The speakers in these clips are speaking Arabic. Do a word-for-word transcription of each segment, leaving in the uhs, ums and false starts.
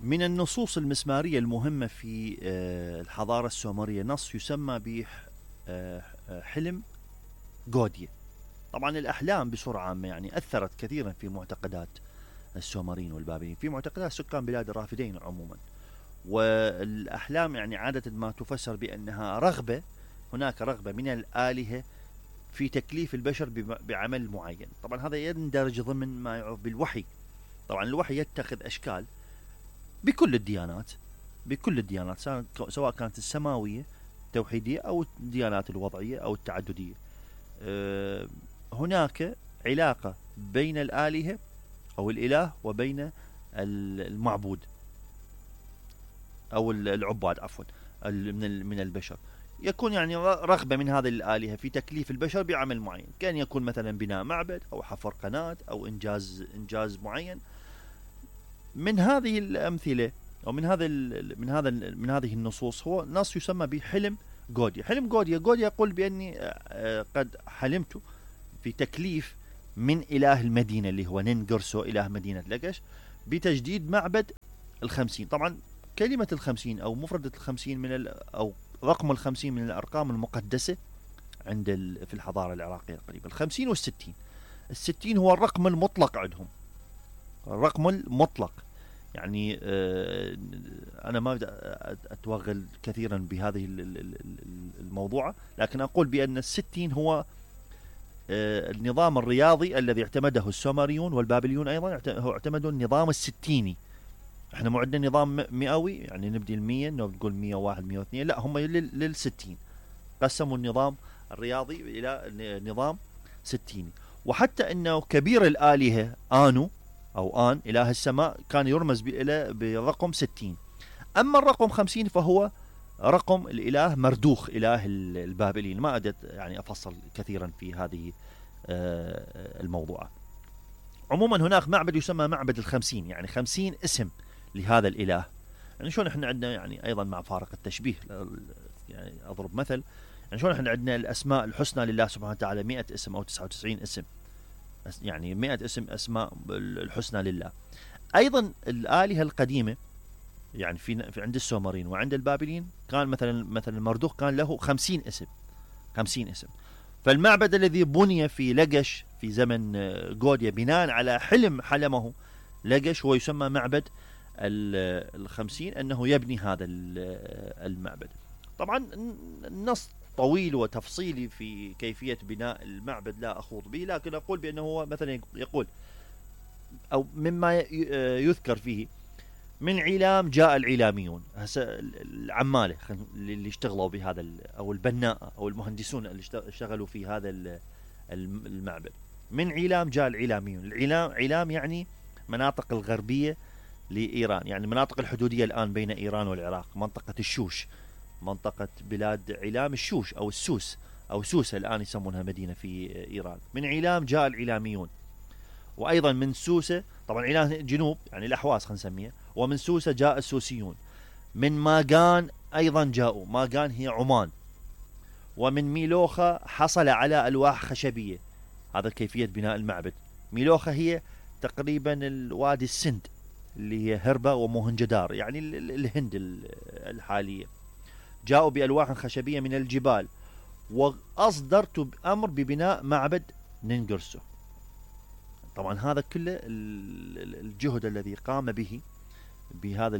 من النصوص المسمارية المهمة في الحضارة السومرية نص يسمى بحلم غوديا. طبعا الأحلام بصورة عامة يعني أثرت كثيرا في معتقدات السومريين والبابليين، في معتقدات سكان بلاد الرافدين عموما. والأحلام يعني عادة ما تفسر بأنها رغبة، هناك رغبة من الآلهة في تكليف البشر بعمل معين. طبعا هذا يندرج ضمن ما يعرف بالوحي. طبعا الوحي يتخذ أشكال بكل الديانات، بكل الديانات سواء كانت السماوية التوحيدية أو الديانات الوضعية أو التعددية. هناك علاقة بين الآلهة أو الإله وبين المعبود أو العباد عفوا من من البشر. يكون يعني رغبة من هذه الآلهة في تكليف البشر بعمل معين، كان يكون مثلا بناء معبد أو حفر قناة أو إنجاز إنجاز معين. من هذه الأمثلة أو من هذا من هذا من هذه النصوص هو نص يسمى بحلم غوديا. حلم غوديا غوديا يقول بأني قد حلمت في تكليف من إله المدينة اللي هو نينغرسو إله مدينة لقش بتجديد معبد الخمسين. طبعا كلمة الخمسين أو مفردة الخمسين من أو رقم الخمسين من الأرقام المقدسة عند في الحضارة العراقية القديمة. الخمسين والستين، الستين هو الرقم المطلق عندهم، الرقم المطلق. يعني آه أنا ما بدي أتوغل كثيرا بهذه الموضوع، لكن أقول بأن الستين هو آه النظام الرياضي الذي اعتمده السومريون والبابليون أيضا، هو اعتمدوا النظام الستيني. احنا مو عندنا نظام مئوي يعني نبدي المية نقول مية وواحد مية واثنين، لا هم للستين قسموا النظام الرياضي إلى نظام ستيني. وحتى أنه كبير الآلهة آنو أو آن إله السماء كان يرمز إلى برقم ستين. أما الرقم خمسين فهو رقم الإله مردوخ إله البابليين. ما أدت يعني أفصل كثيرا في هذه الموضوعات. عموما هناك معبد يسمى معبد الخمسين، يعني خمسين اسم لهذا الإله. يعني شلون احنا عندنا يعني أيضا مع فارق التشبيه، يعني أضرب مثل، يعني شلون احنا عندنا الأسماء الحسنى لله سبحانه وتعالى مئة اسم أو تسعة وتسعين اسم، يعني مئة اسم أسماء الحسنى لله. أيضا الآلهة القديمة يعني في, في عند السومريين وعند البابليين كان مثلا مثلا مردوخ كان له خمسين اسم، خمسين اسم. فالمعبد الذي بني في لقش في زمن غوديا بناء على حلم حلمه لقش هو يسمى معبد الخمسين، أنه يبني هذا المعبد. طبعا النص طويل وتفصيلي في كيفية بناء المعبد لا أخوض به، لكن أقول بأنه هو مثلا يقول أو مما يذكر فيه: من علام جاء العلاميون، العمالة اللي اشتغلوا بهذا أو البناء أو المهندسون اللي اشتغلوا في هذا المعبد. من علام جاء العلاميون. العلام علام يعني مناطق الغربية لإيران، يعني مناطق الحدودية الآن بين إيران والعراق، منطقة الشوش، منطقة بلاد علام الشوش أو السوس أو سوسة الآن يسمونها مدينة في إيران. من علام جاء العلاميون. وأيضا من سوسة، طبعا علام جنوب يعني الأحواز خلينا نسميها، ومن سوسة جاء السوسيون. من ماغان أيضا جاءوا، ماغان هي عمان. ومن ميلوخة حصل على ألواح خشبية. هذا كيفية بناء المعبد. ميلوخة هي تقريبا الوادي السند اللي هي هربة وموهنجدار، يعني الهند الحالية. جاءوا بألواح خشبية من الجبال، وأصدرت بأمر ببناء معبد نينغرسو. طبعا هذا كله الجهد الذي قام به بهذا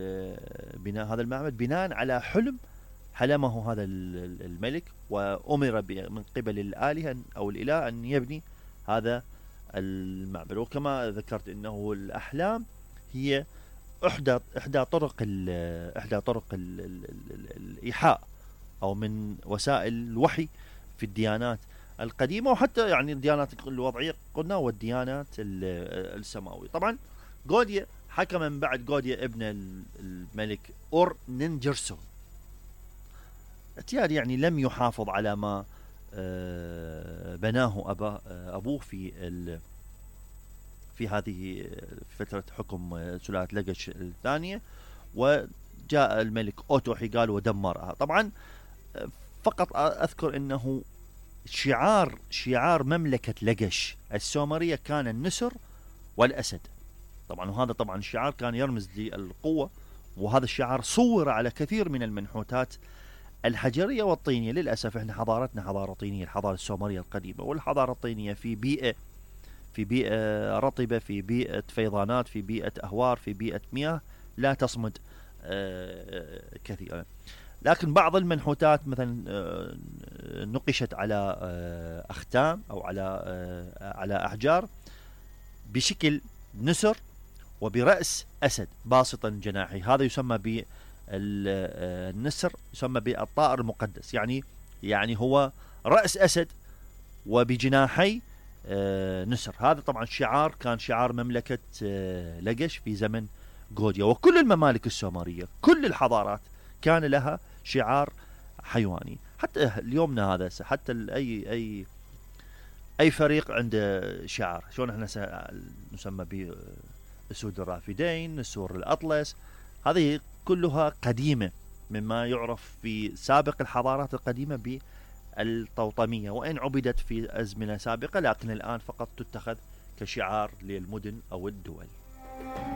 بناء هذا المعبد بناء على حلم حلمه هذا الملك، وأمر من قبل الآلهة أو الإله أن يبني هذا المعبد. وكما ذكرت أنه الأحلام هي إحدى إحدى طرق إحدى طرق الإيحاء أو من وسائل الوحي في الديانات القديمة، وحتى يعني الديانات الوضعية قلنا والديانات السماوية. طبعا غوديا حكم من بعد غوديا ابن الملك أور نينجرسو. اعتياد يعني لم يحافظ على ما بناه أبا أبوه في في هذه فترة حكم سلالة لقش الثانية، وجاء الملك أوتو حيقال ودمرها. طبعا فقط أذكر أنه شعار شعار مملكة لقش السومرية كان النسر والأسد. طبعا. وهذا طبعا الشعار كان يرمز للقوة، وهذا الشعار صور على كثير من المنحوتات الحجرية والطينية. للأسف احنا حضارتنا حضارة طينية، الحضارة السومرية القديمة، والحضارة الطينية في بيئة في بيئة رطبة، في بيئة فيضانات، في بيئة أهوار، في بيئة مياه لا تصمد آه، كثيرا. لكن بعض المنحوتات مثلا آه، نقشت على آه، أختام أو على آه، على أحجار بشكل نسر وبرأس أسد باسطا جناحي، هذا يسمى بالنسر، يسمى بالطائر المقدس. يعني يعني هو رأس أسد وبجناحي آه، نسر. هذا طبعا شعار، كان شعار مملكة آه، لقش في زمن غوديا. وكل الممالك السومرية، كل الحضارات كان لها شعار حيواني. حتى اليومنا هذا، حتى أي أي أي فريق عنده شعار. شلون احنا نسمى بأسود الرافدين، نسور الأطلس، هذه كلها قديمة مما يعرف في سابق الحضارات القديمة بالطوطمية، وإن عبدت في أزمنة سابقة، لكن الآن فقط تتخذ كشعار للمدن أو الدول.